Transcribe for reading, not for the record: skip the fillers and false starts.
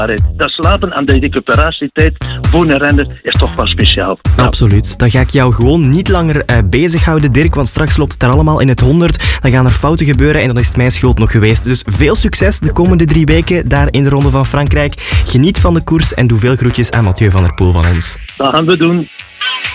Dat slapen en de recuperatietijd voor een renner is toch wel speciaal. Ja. Absoluut. Dan ga ik jou gewoon niet langer bezighouden, Dirk, want straks loopt het daar allemaal in het 100. Dan gaan er fouten gebeuren en dan is het mijn schuld nog geweest. Dus veel succes de komende 3 weken daar in de Ronde van Frankrijk. Geniet van de koers en doe veel groetjes aan Mathieu van der Poel van ons. Dat gaan we doen.